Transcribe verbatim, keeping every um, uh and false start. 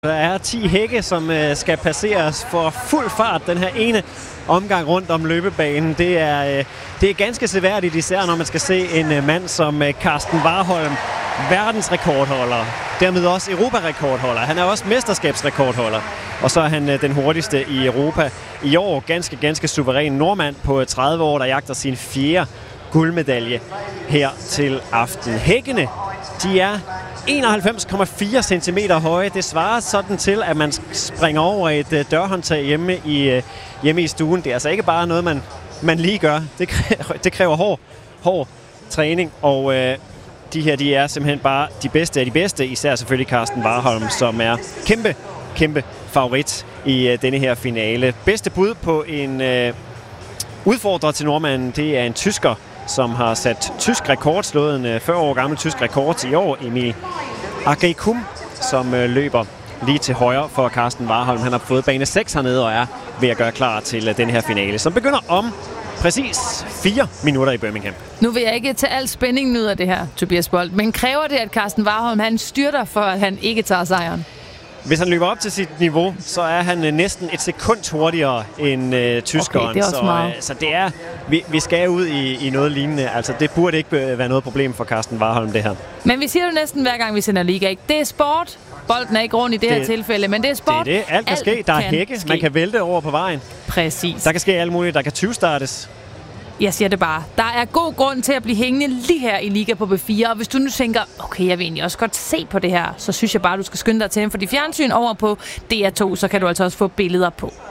Der er ti hække, som øh, skal passeres for fuld fart den her ene omgang rundt om løbebanen. Det er, øh, det er ganske seværdigt, især når man skal se en øh, mand som øh, Karsten Warholm, verdensrekordholder, dermed også europarekordholder. Han er også mesterskabsrekordholder, og så er han øh, den hurtigste i Europa i år. Ganske, ganske suveræn nordmand på tredive år, der jagter sin fjerde guldmedalje her til aften. Hækkene, de er enoghalvfems komma fire centimeter høje. Det svarer sådan til, at man springer over et uh, dørhåndtag hjemme i, uh, hjemme i stuen. Det er altså ikke bare noget, man, man lige gør. Det kræver, det kræver hård, hård træning, og uh, de her de er simpelthen bare de bedste af de bedste. Især selvfølgelig Karsten Warholm, som er kæmpe, kæmpe favorit i uh, denne her finale. Bedste bud på en uh, udfordrer til nordmanden, det er en tysker, som har sat tysk rekord, slået en fyrre år gammel tysk rekord i år, Emil Agrikum, som øh, løber lige til højre for Karsten Warholm. Han har fået bane seks hernede og er ved at gøre klar til øh, den her finale, som begynder om præcis fire minutter i Birmingham. Nu vil jeg ikke tage al spændingen ud af det her, Tobias Bolt, men kræver det, at Karsten Warholm han styrter for, at han ikke tager sejren? Hvis han løber op til sit niveau, så er han øh, næsten et sekund hurtigere end øh, tyskeren. Okay, det er også så, øh, så det er, vi, vi skal ud i, i noget lignende. Altså, det burde ikke være noget problem for Karsten Warholm, det her. Men vi siger jo næsten hver gang, vi sender liga, ikke? Det er sport. Bolden er ikke rundt i det, det her tilfælde, men det er sport. Det er det. Alt kan alt ske. Der er hække. Ske. Man kan vælte over på vejen. Præcis. Der kan ske alt muligt. Der kan tyve-startes. Jeg siger det bare. Der er god grund til at blive hængende lige her i Liga på B fire. Og hvis du nu tænker, okay, jeg vil egentlig også godt se på det her, så synes jeg bare, du skal skynde dig til dem. Fordi fjernsyn over på D R to, så kan du altså også få billeder på.